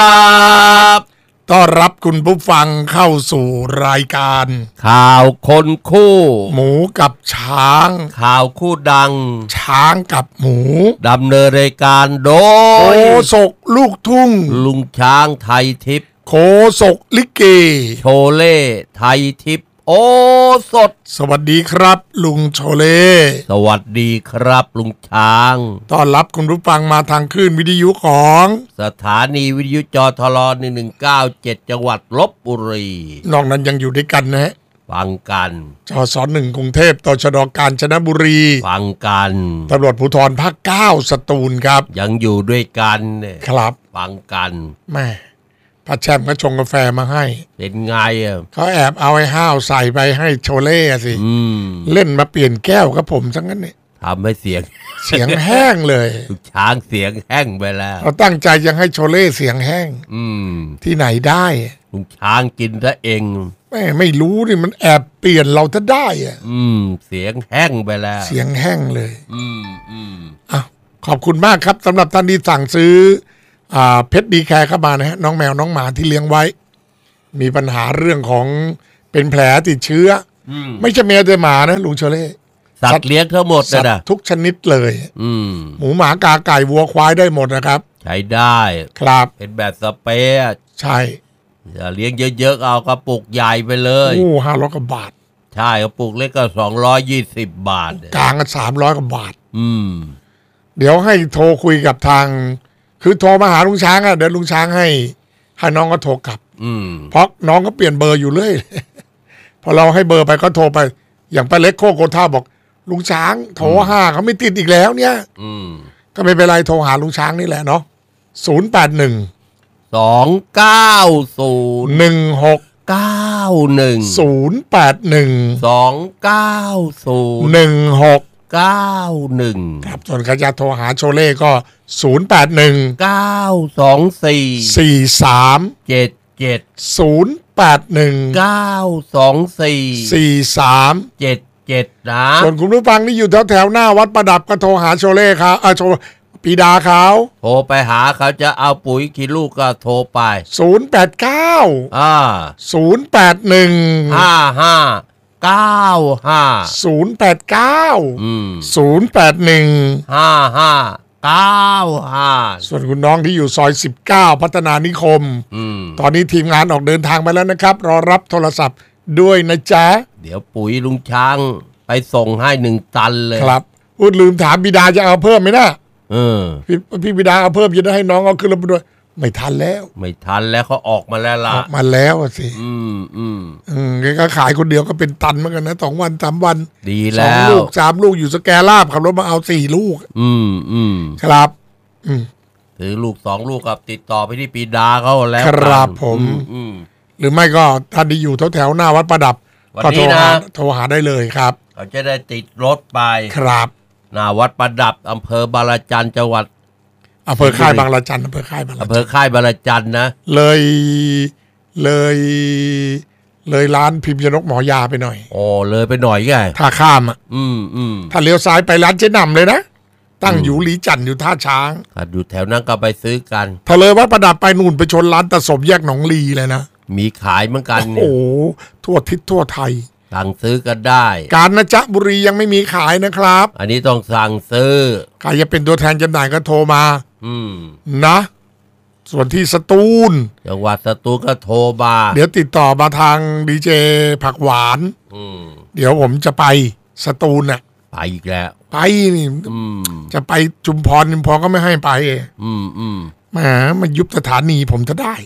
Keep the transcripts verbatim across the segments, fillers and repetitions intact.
บต้อนรับคุณผู้ฟังเข้าสู่รายการข่าวคนคู่หมูกับช้างข่าวคู่ดังช้างกับหมูดำเนินรายการโดยโคศกลูกทุ่งลุงช้างไทยทิพย์โคศกลิเกโชเล่ไทยทิพย์โอสดสวัสดีครับลุงโชเล่สวัสดีครับลุงช้างต้อนรับคุณผู้ฟังมาทางคลื่นวิทยุของสถานีวิทยุจทลหนึ่งหนึ่งเก้าเจ็ดจังหวัดลพบุรีนอกนั้นยังอยู่ด้วยกันนะฟังกันจสหนึ่งกรุงเทพตชดกาญจนบุรีฟังกันตำรวจภูธรภาคเก้าสตูลครับยังอยู่ด้วยกันเนี่ยครับฟังกันแม่พระแชมป์ก็ชงกาแฟมาให้เป็นไงอ่ะเขาแอบเอาไอ้ห้าวใส่ไปให้โชเล่สิเล่นมาเปลี่ยนแก้วกับผมทั้งนั้นเนี่ยทำให้เสียงเสียงแห้งเลยช้างเสียงแห้งไปแล้วเราตั้งใจยังให้โชเล่เสียงแห้งอืมที่ไหนได้ลุงช้างกินซะเองแม่ไม่รู้นี่มันแอบเปลี่ยนเราถ้าได้อ่ะอืมเสียงแห้งไปแล้วเสียงแห้งเลยอืมอืมอ่ะขอบคุณมากครับสำหรับท่านที่สั่งซื้ออ่าเพชรดีแคร์เข้ามานะฮะน้องแมวน้องหมาที่เลี้ยงไว้มีปัญหาเรื่องของเป็นแผลติดเชื้อไม่ใช่แมวแต่หมานะลุงโชเล่สัตว์เลี้ยงทั้งหมดเลยนะทุกชนิดเลยอืมหมูหมากาไก่วัวควายได้หมดนะครับใช้ได้ครับเป็นแบบสเปรย์ใช่อย่าเลี้ยงเยอะๆเอากระปุกใหญ่ไปเลยโอ้ห้าร้อยกว่าบาทใช่กระปุกเล็กก็สองร้อยยี่สิบบาทกลางก็สามร้อยกว่าบาทอืมเดี๋ยวให้โทรคุยกับทางคือโทรมาหาลุงช้างอ่ะเดี๋ยวลุงช้างให้ให้น้องก็โทรกลับอืมเพราะน้องก็เปลี่ยนเบอร์อยู่เรื่อย พอเราให้เบอร์ไปก็โทรไปอย่างป้าเล็กโคโกท่าบอกลุงช้างโทรห้าเขาไม่ติดอีกแล้วเนี่ยอืมก็ไม่เป็นไรโทรหาลุงช้างนี่แหละเนาะศูนย์แปดหนึ่งสองเก้าศูนย์หนึ่งหกเก้าหนึ่งศูนย์แปดหนึ่งสองเก้าศูนย์หนึ่งหกเก้าหนึ่งครับส่วนใครจะโทรหาโชเล่ก็ศูนย์แปดหนึ่งเก้าสองสี่สี่สามเจ็ดเจ็ดศูนย์แปดหนึ่งเก้าสองสี่สี่สามเจ็ดเจ็ดนะส่วนคุณผู้ฟังที่อยู่แถวแถวหน้าวัดประดับก็โทรหาโชเล่ครับเออโชปีดาเขาโทรไปหาเขาจะเอาปุ๋ยกี่ลูกก็โทรไปศูนย์แปดเก้าอ่าศูนย์แปดหนึ่งห้าห้าเก้าห้าศูนย์แปดเก้าอืมศูนย์แปดหนึ่งห้าห้าเก้าห้าส่วนคุณน้องที่อยู่ซอยสิบเก้าพัฒนานิคมอืมตอนนี้ทีมงานออกเดินทางไปแล้วนะครับรอรับโทรศัพท์ด้วยนะจ๊ะเดี๋ยวปุ๋ยลุงช้างไปส่งให้หนึ่งตันเลยครับพูดลืมถามบิดาจะเอาเพิ่มไหมนะเออพี่พี่บิดาเอาเพิ่มจะได้ให้น้องเอาขึ้นรถไปด้วยไม่ทันแล้วไม่ทันแล้วเขาออกมาแล้วล่ะออกมาแล้วสิอืมอืมอืมแกก็ขายคนเดียวก็เป็นตันเหมือนกันนะสองวันสามวันดีแล้วสองลูกสามลูกอยู่สแกลาบขับรถมาเอาสี่ลูกอืมอืมครับอืมถือลูกสองลูกกับติดต่อไปที่ปีดาเขาแล้วครับผมอืมหรือไม่ก็ท่านที่อยู่แถวๆหน้าวัดประดับก็โทรหาโทรหาได้เลยครับเขาจะได้ติดรถไปครับหน้าวัดประดับอำเภอบางละจันจังหวัดอำเภอค่ายบางละจันอำเภอค่ายบางละจันอำเภอค่ายบางละจันนะเลยเลยเลยร้านพิมพ์ชนกหมอยาไปหน่อยโอ้เลยไปหน่อยไงท่าข้ามอ่ะอืมอืมถ้าเลี้ยวซ้ายไปร้านเจ๊นำเลยนะตั้งอยู่หลีจันอยู่ท่าช้างถ้าอยู่แถวนั้นก็ไปซื้อกันถ้าเลยวัดประดับไปนู่นไปชนร้านตะสมแยกหนองลีเลยนะมีขายเหมือนกันเนี่ยโอ้ทั่วทิศทั่วไทยสั่งซื้อกันได้กาญจนบุรียังไม่มีขายนะครับอันนี้ต้องสั่งซื้อใครจะเป็นตัวแทนจำหน่ายก็โทรมาอืมนะส่วนที่สตูลจังหวัดสตูลก็โทรมาเดี๋ยวติดต่อมาทางดีเจผักหวานอืมเดี๋ยวผมจะไปสตูลน่ะไปอีกแล้วไปนี่จะไปจุมพรจุมพรก็ไม่ให้ไปอืมอืมแหมมายุบสถานีผมจะได้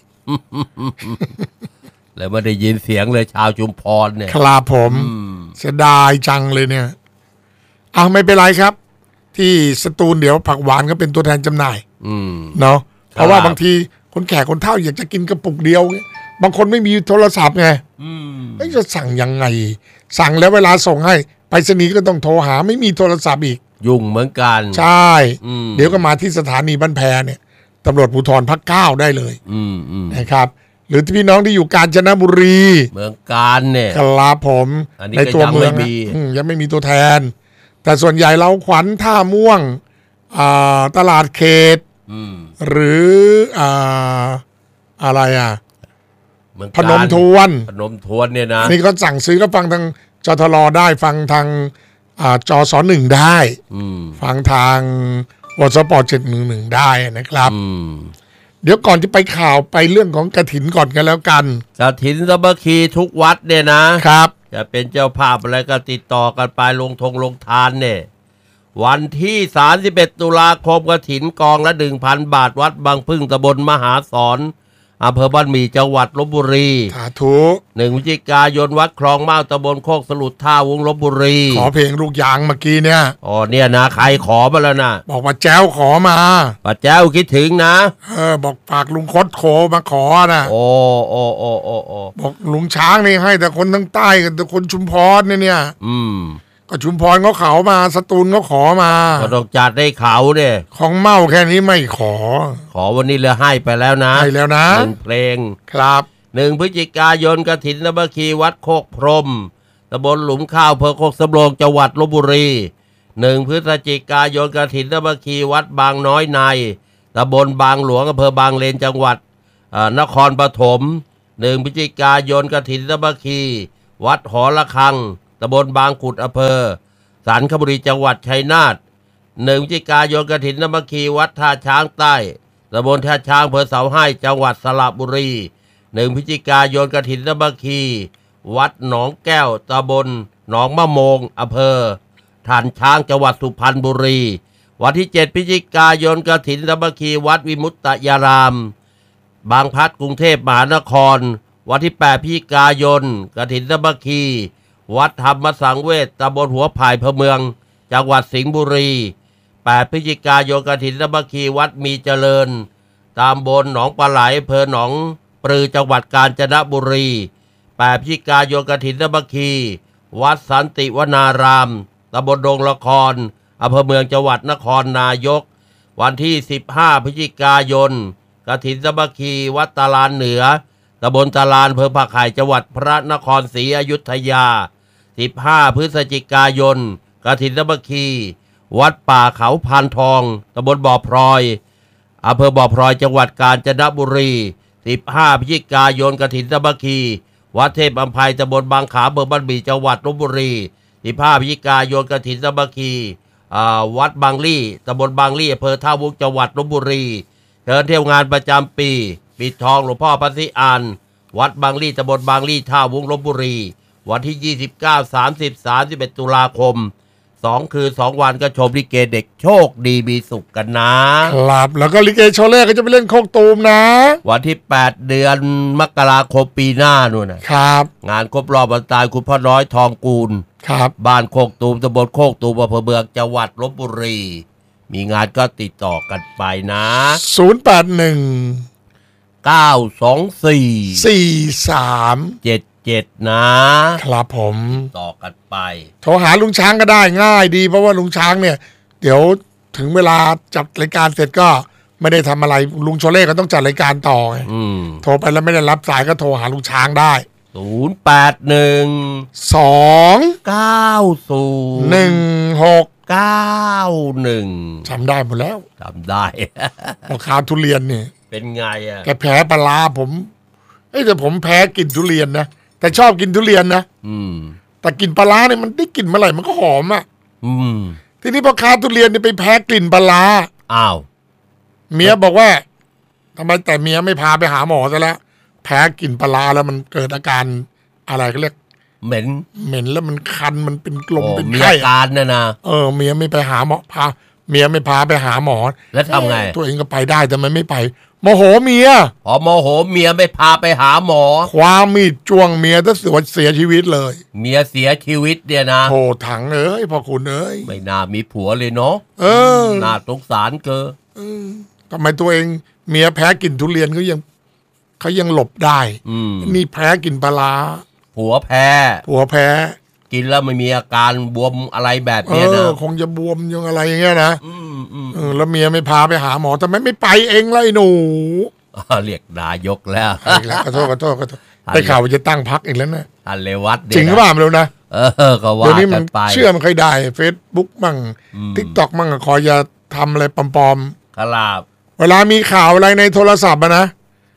แล้วไม่ได้ยินเสียงเลยชาวชุมพรเนี่ยครับผมเสียดายจังเลยเนี่ยอ่ะไม่เป็นไรครับที่สตูลเดี๋ยวผักหวานก็เป็นตัวแทนจำหน่ายเนาะเพราะว่าบางทีคนแก่คนเฒ่าอยากจะกินกระปุกเดียวบางคนไม่มีโทรศัพท์ไงไม่จะสั่งยังไงสั่งแล้วเวลาส่งให้ไปรษณีย์ก็ต้องโทรหาไม่มีโทรศัพท์อีกยุ่งเหมือนกันใช่เดี๋ยวก็มาที่สถานีบ้านแพเนี่ยตำรวจภูธรภาคเก้าได้เลยนะครับหรือพี่น้องที่อยู่กาญจนบุรีเมืองกาญเนี่ยครับผมในตัวเมืองยังไม่มีตัวแทนแต่ส่วนใหญ่เราขวัญท่าม่วงตลาดเขตหรืออะไรอ่ะเมืองพนมทวนพนมทวนเนี่ยนะนี่ก็สั่งซื้อก็ฟังทางจทรได้ฟังทางอ่าจสหนึ่งได้อืมฟังทางวสปเจ็ดหนึ่งหนึ่งได้นะครับอืมเดี๋ยวก่อนที่ไปข่าวไปเรื่องของกฐินก่อนกันแล้วกันกฐินสามัคคีทุกวัดเนี่ยนะครับ จะเป็นเจ้าภาพอะไรก็ติดต่อกันไปลงทงลงทานเนี่ยวันที่สามสิบเอ็ดตุลาคมกฐินกองละหนึ่งพันบาทวัดบางพึ่งตำบลมหาสอนอำเภอบ้านหมี่จังหวัดลพบุรีสาธุหนึ่งพฤศจิกายนวัดคลองเมาตำบลโคกสลุดท่าวงลพบุรีขอเพลงลูกยางเมื่อกี้เนี่ยอ๋อเนี่ยนะใครขอมาแล้วนะบอกว่าแจ้วขอมาป้าแจ้วคิดถึงนะเออบอกฝากลุงคดโคมาขอนะโอ้โอ้โอ้โอ้โอ้บอกลุงช้างนี่ให้แต่คนทั้งใต้กับแต่คนชุมพรเนี่ยเนี่ยอืมก็ชุมพรเขาเขามาสตูลเขาขอมาก็ต้องจัดให้เขาเนี่ยของเมาแค่นี้ไม่ขอขอวันนี้เลยให้ไปแล้วนะให้แล้วนะหนึ่งเพลงครับหนึ่งพฤศจิกายนกฐินสามัคคีวัดโคกพรหมตำบลหลุมข้าวอำเภอโคกสำโรงจังหวัดลพบุรีหนึ่งพฤศจิกายนกฐินสามัคคีวัดบางน้อยในตำบลบางหลวงอำเภอบางเลนจังหวัดอ่านครปฐมหนึ่งพฤศจิกายนกฐินสามัคคีวัดหอระฆังตำบลบางขุดอำเภอสันคบุรีจังหวัดชัยนาทหนึ่งพฤศจิกายนกฐินสามัคคีวัดท่าช้างใต้ตำบลท่าช้างอำเภอเสาให้จังหวัดสระบุรีหนึ่งพฤศจิกายนกฐินสามัคคีวัดหนองแก้วตำบลหนองมะโมงอำเภอฐานช้างจังหวัดสุพรรณบุรีวันที่เจ็ดพฤศจิกายนกฐินสามัคคีวัดวิมุตตยารามบางพลัดกรุงเทพมหานครวันที่แปดพฤศจิกายนกฐินสามัคคีวัดธรรมสังเวชตำบลหัวไผ่พะเมืองจังหวัดสิงห์บุรีแปดพฤศจิกายนกฐินสามัคคีวัดมีเจริญตำบลหนองปลาไหลอำเภอหนองปลือจังหวัดกาญจนบุรีแปดพฤศจิกายนกฐินสามัคคีวัดสันติวนารามตำบลดงละครอำเภอเมืองจังหวัดนครนายกวันที่สิบห้าพฤศจิกายนกฐินสามัคคีวัดตาลานเหนือตำบลตาลานอำเภอผักไห่จังหวัดพระนครศรีอยุธยาสิบห้าพฤศจิกายนกฐินสามัคคีวัดป่าเขาพานทองตำบลบ่อพลอยอำเภอบ่อพลอยจังหวัดกาญจนบุรีสิบห้าพฤศจิกายนกฐินสามัคคีวัดเทพอัมภัยตำบลบางขาอำเภอบ้านหมี่จังหวัดลพบุรีสิบห้าพฤศจิกายนกฐินสามัคคีวัดบางลี่ตำบลบางลี่อำเภอท่าวุ้งจังหวัดลพบุรีเชิญเที่ยวงานประจำปีปิดทองหลวงพ่อพระศรีอานวัดบางลี่ตำบลบางลี่ท่าวุ้งลพบุรีวันที่ยี่สิบเก้า สามสิบ สามสิบเอ็ดตุลาคมสองคืนสองวันก็ชมลิเกเด็กโชคดีมีสุขกันนะครับแล้วก็ลิเกโชว์แรกก็จะไปเล่นโคกตูมนะวันที่แปดเดือนมกราคมปีหน้านู่นนะครับงานครบรอบวันตายคุณพ่อน้อยทองกูลครับบ้านโคกตูมตำบลโคกตูมอำเภอเมืองจังหวัดลพบุรีมีงานก็ติดต่อกันไปนะศูนย์ แปด หนึ่งเก้า สอง สี่สี่ สามเจ็ด เจ็ดนะครับผมต่อกันไปโทรหาลุงช้างก็ได้ง่ายดีเพราะว่าลุงช้างเนี่ยเดี๋ยวถึงเวลาจัดรายการเสร็จก็ไม่ได้ทำอะไรลุงโชเล่ก็ต้องจัดรายการต่ออืมโทรไปแล้วไม่ได้รับสายก็โทรหาลุงช้างได้ศูนย์ แปด หนึ่งสองเก้า ศูนย์หนึ่ง หกเก้า หนึ่งจำได้หมดแล้วจำได้พ่อค้าทุเรียนนี่เป็นไงอ่ะแกแพ้ปลาผมเอ้แต่ผมแพ้กินทุเรียนนะแต่ชอบกินทุเรียนนะอืมแต่กินปลาเนี่ยมันได้กลิ่นเมื่อไหร่มันก็หอมอ่ะอืมทีนี้พ่อค้าทุเรียนนี่ไปแพ้กลิ่นปลาอ้าวเมียบอกว่าทำไมแต่เมียไม่พาไปหาหมอซะแล้วแพ้กลิ่นปลาแล้วมันเกิดอาการอะไรก็เรียกเหม็นเหม็นแล้วมันคันมันเป็นกลมเป็นไข้มีอาการนะนะเออเมียไม่ไปหาหมอพาเมียไม่พาไปหาหมอแล้วทำไงตัวเองก็ไปได้แต่มันไม่ไปโมโหเมียอ๋อโมโหเมียไม่พาไปหาหมอคว้ามีดจ้วงเมียถ้าเสียเสียชีวิตเลยเมียเสียชีวิตเนี่ยนะโหถังเอ้ยพ่อคุณเอ้ยไม่น่ามีผัวเลยเนาะเออน่าสงสารเกินทำไมตัวเองเมียแพ้กินทุเรียนเขายังเขายังหลบได้นี่แพ้กินปลาผัวแพ้ผัวแพ้กินแล้วไม่มีอาการบวมอะไรแบบนี้นะคงจะบวมยังอะไรอย่างเงี้ยนะแล้วเมียไม่พาไปหาหมอทำไมไม่ไปเองล่ะไอ้หนูเรียกนายกแล้วขอโทษขอโทษขอโทษได้ข่าวว่าจะตั้งพรรคอีกแล้วนะอันเลวัตจริงหรือเปล่าไม่รู้นะเออก็ว่ากันไปเชื่อมันเคยได้เฟซบุ๊กมั่งทิกตอกมั่งคอยจะทำอะไรปลอมๆครับเวลามีข่าวอะไรในโทรศัพท์นะ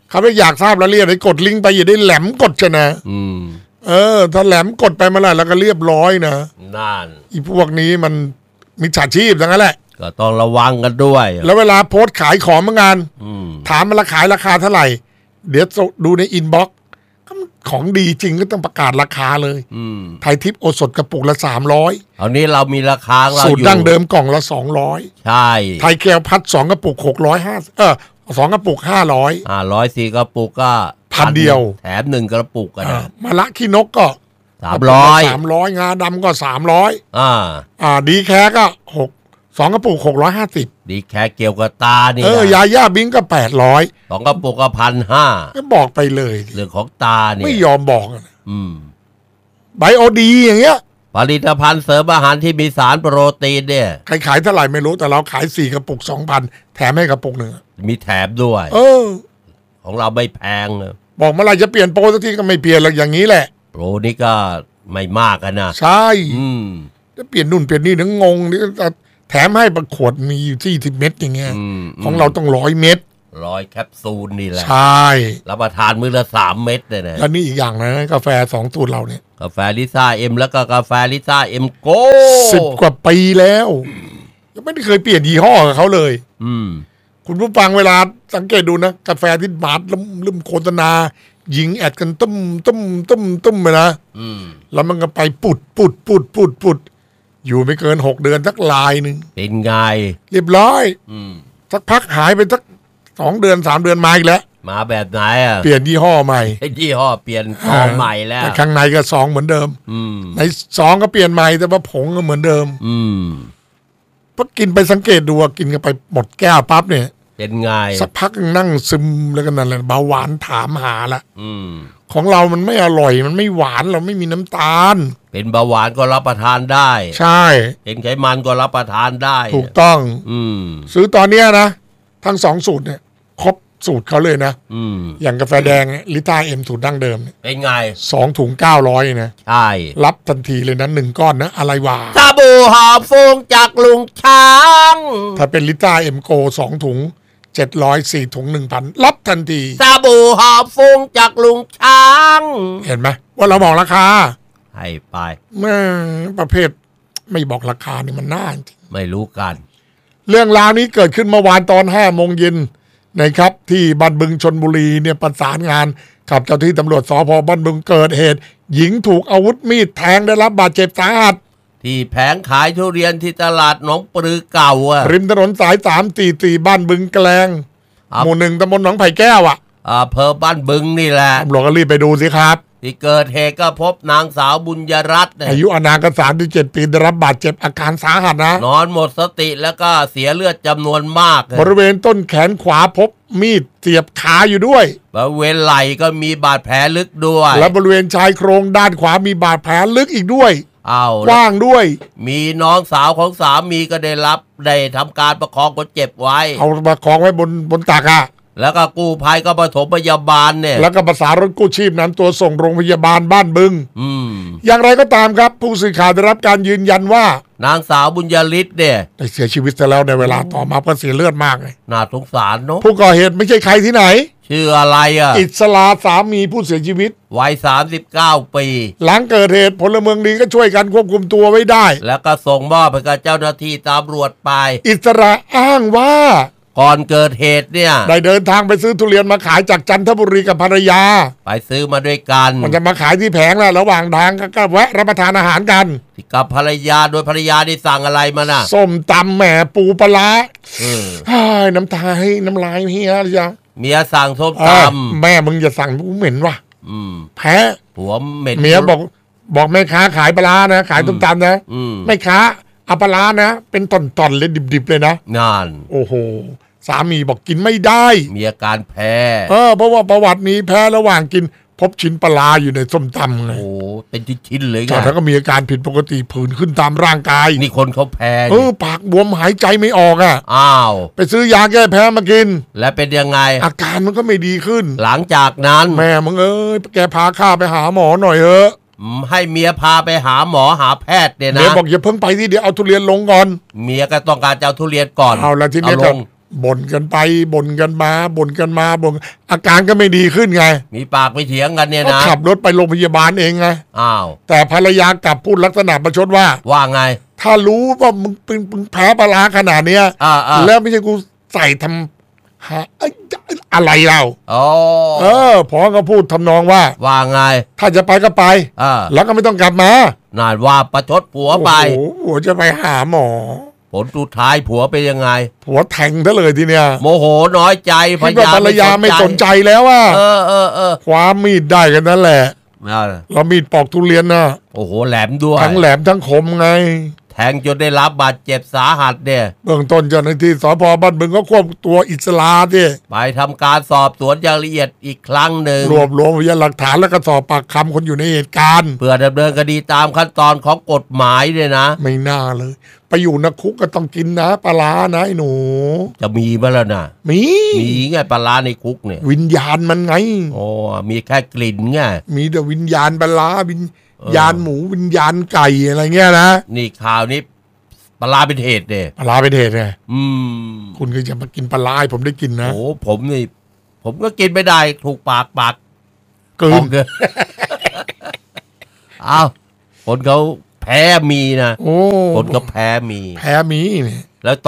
เขาไม่อยากทราบรายละเอียดให้กดลิงก์ไปอย่าได้แหลมกดชนะอืมเออถ้าแหลมกดไปเมื่อไหร่แล้วก็เรียบร้อยนะนั่นอีพวกนี้มันมิจฉาชีพทั้งนั้นแหละก็ต้องระวังกันด้วยแล้วเวลาโพสต์ขายของเหมือนกันถามมันราคาราคาเท่าไหร่เดี๋ยวดูในอินบ็อกซ์ของดีจริงก็ต้องประกาศราคาเลยไทยทิพย์โอสถกระปุกละสามร้อยตอนนี้เรามีราคาเราอยู่สูตรดั้งเดิมกล่องละสองร้อยใช่ไทยแคลพัดสองกระปุกหกร้อยห้าเออสองกระปุกห้าร้อยห้าร้อยสี่กระปุกก็พันเดียวแถมหนึ่งกระปุกกันนะมะละขี้นกก็สามร้อยสามร้อยงาดำก็สามร้อยอ่าอ่าดีแค่ก็หกสองกระปุกหกร้อยห้าสิบดีแค่เกี่ยวกับตานี่เออยาย่าบิงก็แปดร้อยสองกระปุกก็พันห้าก็บอกไปเลยเรื่องของตาเนี่ยไม่ยอมบอกอืมไบโอดีอย่างเงี้ยผลิตภัณฑ์เสริมอาหารที่มีสารโปรตีนเนี่ยใครขายเท่าไหร่ไม่รู้แต่เราขายสี่กระปุกสองพันแถมให้กระปุกหนึ่งมีแถมด้วยเออของเราไม่แพงบอกเมื่อไหร่จะเปลี่ยนโปรสักทีก็ไม่เปลี่ยนหรอกอย่างนี้แหละโปรนี่ก็ไม่มากกันนะใช่จะเปลี่ยนนู่นเปลี่ยนนี่นึงงงนี่แถมให้ประขวดมีอยู่ที่สิบเม็ดอย่างเงี้ยของเราต้องร้อยเม็ดร้อยแคปซูลนี่แหละใช่รับประทานมื้อละสามเม็ดเลยนะแล้วนี่อีกอย่างนะกาแฟสองสูตรเราเนี่ยกาแฟลิซ่าเอ็มแล้วก็กาแฟลิซ่าเอ็มโก้สิบกว่าปีแล้วยังไม่ได้เคยเปลี่ยนยี่ห้อกับเขาเลยอืมคุณผู้ฟังเวลาสังเกตดูนะกาแฟที่บาดลืมลืมโฆษณายิงแอดกันตุ้มตุ้มตุ้มตุ้มไปนะแล้วมันก็ไปปุดปุดปุดปุดปุดอยู่ไม่เกินหกเดือนสักลายหนึ่งเป็นไงเรียบร้อยสักพักหายไปสักสองเดือนสามเดือนมาอีกแล้วมาแบบไหนอ่ะเปลี่ยนยี่ห้อใหม่ยี่ห้อเปลี่ยนซองใหม่แล้วแต่ข้างในก็ซองเหมือนเดิมในซองก็เปลี่ยนใหม่แต่ว่าผงก็เหมือนเดิมพอกินไปสังเกตดูกินกันไปหมดแก้วปั๊บเนี่ยเป็นไงสักพักนั่งซึมแล้วกันนั่นแหละเบาหวานถามหาละของเรามันไม่อร่อยมันไม่หวานเราไม่มีน้ำตาลเป็นเบาหวานก็รับประทานได้ใช่เป็นไขมันก็รับประทานได้ถูกต้องอืมซื้อตอนเนี้ยนะทั้งสองสูตรเนี่ยครบสูตรเขาเลยนะอืมอย่างกาแฟแดงลิต้าเอ็มสูตรดั้งเดิมเป็นไงสองถุงเก้าร้อยนะใช่รับทันทีเลยนะหนึ่งก้อนนะอะไรวะสบู่หอมฟุ้งจากลุงช้างถ้าเป็นลิต้าเอ็มโกสองถุงเจ็ดร้อยสี่ถุงหนึ่งพันรับทันทีสบู่หอมฟุ้งจากลุงช้างเห็นไหมว่าเราบอกราคาให้ไปแม่ประเภทไม่บอกราคานี่มันน่าจริงไม่รู้กันเรื่องราวนี้เกิดขึ้นเมื่อวานตอนห้าโมงเย็นนะครับที่บ้านบึงชลบุรีเนี่ยประสานงานกับเจ้าที่ตำรวจสพบ้านบึงเกิดเหตุหญิงถูกอาวุธมีดแทงได้รับบาดเจ็บสาหัสที่แผงขายทุเรียนที่ตลาดหนองปลือเก่าอ่ะริมถนนสายสามสี่สี่บ้านบึงแกลงหมู่หนึ่งตำบลหนองไผ่แก้วอ่ะอำเภอบ้านบึงนี่แหละตำรวจก็รีบไปดูสิครับที่เกิดเหตุก็พบนางสาวบุญยรัตน์อายุอานามก็สามสิบเจ็ดปีได้รับบาดเจ็บอาการสาหัสนะนอนหมดสติแล้วก็เสียเลือดจำนวนมากบริเวณต้นแขนขวาพบมีดเสียบขาอยู่ด้วยบริเวณไหล่ก็มีบาดแผลลึกด้วยและบริเวณชายโครงด้านขวามีบาดแผลลึกอีกด้วยอ้าวกว้างด้วยมีน้องสาวของสามีก็ได้รับได้ทำการประคองคนเจ็บไว้เอาประคองไว้บนบนตักอ่ะแล้วก็กู้ภัยก็ปฐมพยาบาลเนี่ยแล้วก็ประสานรถกู้ชีพนำตัวส่งโรงพยาบาลบ้านบึงอืมอย่างไรก็ตามครับผู้สื่อข่าวได้รับการยืนยันว่านางสาวบุญยฤทธิ์เนี่ยได้เสียชีวิตแล้วในเวลาต่อมาก็เสียเลือดมากเลยน่าสงสารเนาะผู้ก่อเหตุไม่ใช่ใครที่ไหนชื่ออะไรอ่ะอิสลาสามีผู้เสียชีวิตวัยสามสิบเก้าปีหลังเกิดเหตุพลเมืองดีก็ช่วยกันควบคุมตัวไว้ได้แล้วก็ส่งมอบให้กับเจ้าหน้าที่ตำรวจไปอิสระอ้างว่าก่อนเกิดเหตุเนี่ยได้เดินทางไปซื้อทุเรียนมาขายจากจันทบุรีกับภรรยาไปซื้อมาด้วยกันมันจะมาขายที่แผงแล้วระหว่างทางก็แวะรับประทานอาหารกันกับภรรยาโดยภรรยาได้สั่งอะไรมาน่ะส้มตำแหมปูปลาเฮ้ยน้ำตาให้น้ำลายเฮียจ้ะเมียสั่งส้มตำแม่มึงอย่าสั่งกูเหม็นว่ะแพ้ผัวเหม็นเมียบอกบอกแม่ค้าขายปลานะขายส้มตำนะแม่ค้าเอาปลานะเป็นตอนๆเลยดิบๆเลยนะงานโอ้โหสามีบอกกินไม่ได้มีอาการแพ้เออเพราะว่าประวัติมีแพ้ระหว่างกินพบชิ้นปลาอยู่ในส้มตำไงโอ้เป็นชิ้นๆเลยไงแล้วก็มีอาการผิดปกติผื่นขึ้นตามร่างกายนี่คนเขาแพ้เออปากบวมหายใจไม่ออกอ่ะอ้าวไปซื้อยาแก้แพ้มากินและเป็นยังไงอาการมันก็ไม่ดีขึ้นหลังจากนั้นแม่มึงเอ้ยแกพาข้าไปหาหมอหน่อยเถอะให้เมียพาไปหาหมอหาแพทย์เนี่ยนะเมียบอกอย่าเพิ่งไปที่เดี๋ยวเอาทุเรียนลงก่อนเมียก็ต้องการจะเอาทุเรียนก่อนเอาละทีนี้ก็บ่นกันไปบ่นกันมาบ่นกันมาบ่นอาการก็ไม่ดีขึ้นไงมีปากไปเถียงกันเนี่ยก็นะขับรถไปโรงพยาบาลเองไงอ้าวแต่ภรรยากลับพูดลักษณะประชดว่าว่าไงถ้ารู้ว่ามึงเป็นมึงแพ้ปลาร้าขนาดเนี้ยอ่าอ่าแล้วไม่ใช่กูใส่ทำหาเอ้ยอะไรเราอ๋อเออพอก็พูดทำนองว่าว่าไงถ้าจะไปก็ไปอ่าแล้วก็ไม่ต้องกลับมาน่าว่าประชดผัวไปโอ้โหผัวจะไปหาหมอผลสุดท้ายผัวเป็นยังไงผัวแทงซะเลยทีเนี้ยโมโหน้อยใจคิดว่าภรรยาไม่สนใจแล้วว่าเออเออเออคว้ามีดได้กันนั่นแหละอ่าเรามีดปอกทุเรียนนะโอ้โหแหลมด้วยทั้งแหลมทั้งคมไงแทงจนได้รับบาดเจ็บสาหัสเนี่ยเบื้องต้นเจ้าหน้าที่สพบ้านบึงก็ควบตัวอิสลาที่ไปทำการสอบสวนอย่างละเอียดอีกครั้งหนึ่งรวบรวมพยานหลักฐานแล้วก็สอบปากคำคนอยู่ในเหตุการณ์เพื่อดำเนินคดีตามขั้นตอนของกฎหมายเนี่ยนะไม่น่าเลย ไปอยู่นักคุกก็ต้องกินนะปลาร้านะไอ้หนูจะมีบ้างแล้วนะมีมีไงปลาร้าในคุกเนี่ยวิญญาณมันไงโอ้มีแค่กลิ่นไงมีแต่วิญญาณปลาร้าวิญญาณหมูวิญญาณไก่อะไรเงี้ยนะนี่ข่าวนี้ปลาร้าเป็นเหตุเนี่ยปลาร้าเป็นเหตุไงอืมคุณก็จะมากินปลาร้าให้ผมได้กินนะโอ้ผมนี่ ผมก็กินไม่ได้ถูกปากปากเกินเกิน อ้าวคนเขาแพ้มีนะโอ้คนก็แพ้มีแพ้มีเนี่ยแล้ว